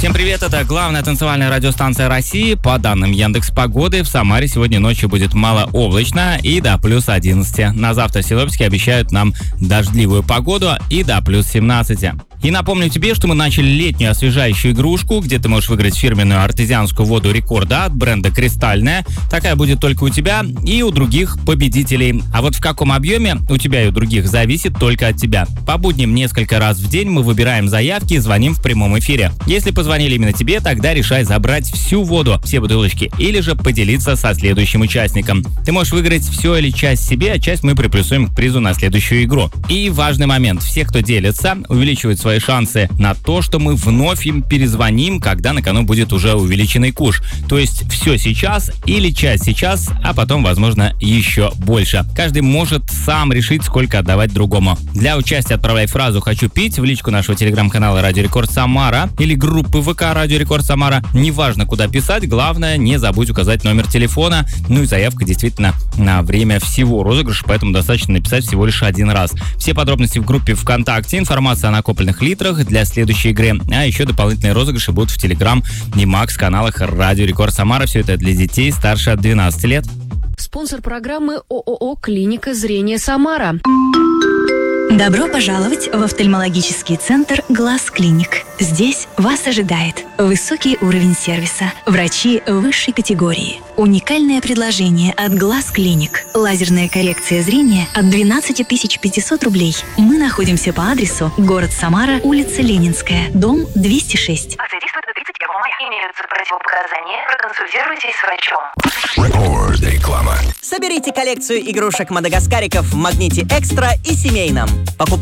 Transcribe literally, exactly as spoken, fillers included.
Всем привет, это главная танцевальная радиостанция России. По данным Яндекс.Погоды, в Самаре сегодня ночью будет малооблачно и до плюс одиннадцати. На завтра синоптики обещают нам дождливую погоду и до плюс семнадцати. И напомню тебе, что мы начали летнюю освежающую игрушку, где ты можешь выиграть фирменную артезианскую воду Рекорда от бренда «Кристальная». Такая будет только у тебя и у других победителей. А вот в каком объеме у тебя и у других зависит только от тебя. По будням несколько раз в день мы выбираем заявки и звоним в прямом эфире. Если позвонили именно тебе, тогда решай забрать всю воду, все бутылочки, или же поделиться со следующим участником. Ты можешь выиграть все или часть себе, а часть мы приплюсуем к призу на следующую игру. И важный момент. Все, кто делится, увеличивают свои шансы на то, что мы вновь им перезвоним, когда на кону будет уже увеличенный куш. То есть все сейчас или часть сейчас, а потом, возможно, еще больше. Каждый может сам решить, сколько отдавать другому. Для участия отправляй фразу «Хочу пить» в личку нашего телеграм-канала «Радио Рекорд Самара» или группы ВК «Радио Рекорд Самара». Неважно, куда писать, главное, не забудь указать номер телефона. Ну и заявка действительно на время всего розыгрыша, поэтому достаточно написать всего лишь один раз. Все подробности в группе ВКонтакте, информация о накопленных литрах для следующей игры, а еще дополнительные розыгрыши будут в Телеграм и Макс-каналах Радио Рекорд Самара. Все это для детей старше от двенадцати лет. Спонсор программы ООО «Клиника зрения Самара». Добро пожаловать в офтальмологический центр «Глаз Клиник». Здесь вас ожидает высокий уровень сервиса, врачи высшей категории, уникальное предложение от «Глаз Клиник», лазерная коррекция зрения от двенадцать тысяч пятьсот рублей. Мы находимся по адресу город Самара, улица Ленинская, дом двести шесть. Акция действует до тридцать первого мая. Имеются противопоказания. Проконсультируйтесь с врачом. Соберите коллекцию игрушек мадагаскариков в магните «Экстра» и семейном. Покупайте